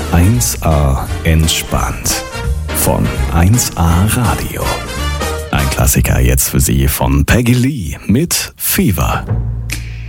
1A entspannt von 1A Radio. Ein Klassiker jetzt für Sie von Peggy Lee mit Fever.